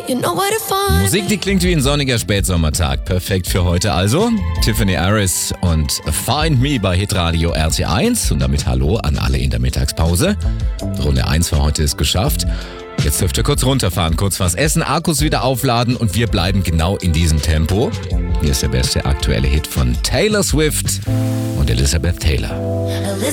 you know where to find Musik, die klingt wie ein sonniger Spätsommertag. Perfekt für heute also. Tiffany Harris und Find Me bei Hitradio RT1. Und damit hallo an alle in der Mittagspause. Runde 1 für heute ist geschafft. Jetzt dürft ihr kurz runterfahren, kurz was essen, Akkus wieder aufladen und wir bleiben genau in diesem Tempo. Hier ist der beste aktuelle Hit von Taylor Swift und Elizabeth Taylor. Elizabeth